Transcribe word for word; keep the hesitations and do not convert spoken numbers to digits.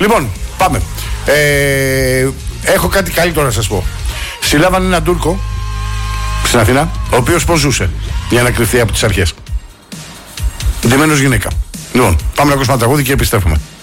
Λοιπόν, πάμε. Ε, έχω κάτι καλύτερο να σας πω. Συλλάβανε έναν Τούρκο στην Αθήνα, ο οποίος πώς ζούσε για να κρυφθεί από τις αρχές. Ντυμένος γυναίκα. Λοιπόν, πάμε να ακούσουμε ένα τραγούδι και επιστρέφουμε.